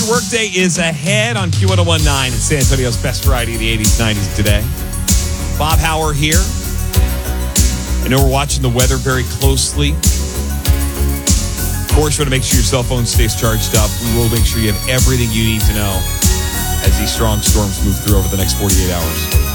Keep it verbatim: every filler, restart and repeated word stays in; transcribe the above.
Free Workday is ahead on Q one oh one nine. It's San Antonio's best variety of the eighties, nineties today. Bob Hauer here. I know we're watching the weather very closely. Of course, you want to make sure your cell phone stays charged up. We will make sure you have everything you need to know as these strong storms move through over the next forty-eight hours.